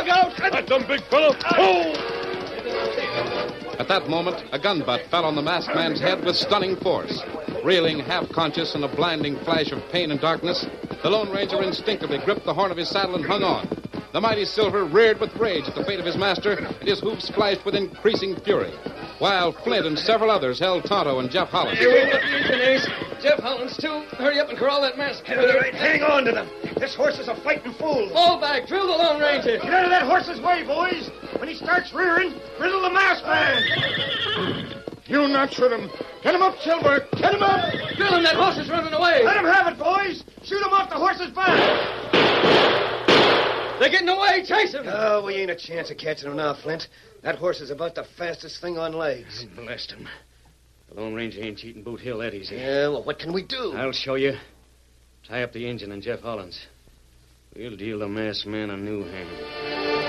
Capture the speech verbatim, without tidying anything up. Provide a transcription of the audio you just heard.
out! That's them, big fellow. Oh! At that moment, a gun butt fell on the masked man's head with stunning force. Reeling, half-conscious in a blinding flash of pain and darkness, the Lone Ranger instinctively gripped the horn of his saddle and hung on. The mighty Silver reared with rage at the fate of his master, and his hoofs flashed with increasing fury, while Flint and several others held Tonto and Jeff Hollins. Hey, wait up, you Ace. Jeff Hollins, too. Hurry up and corral that mask. All right, hang on to them. This horse is a fighting fool. Fall back. Drill the Lone Ranger. Get out of that horse's way, boys. When he starts rearing, riddle the masked man. You not shoot him. Get him up, Silver. Get him up. Drill him. That horse is running away. Let him have it, boys. Shoot him off the horse's back. They're getting away. Chase him. Oh, we ain't a chance of catching him now, Flint. That horse is about the fastest thing on legs. Blast him. The Lone Ranger ain't cheating Boot Hill that easy. Yeah, well, what can we do? I'll show you. Tie up the engine and Jeff Hollins. We'll deal the masked man a new hand.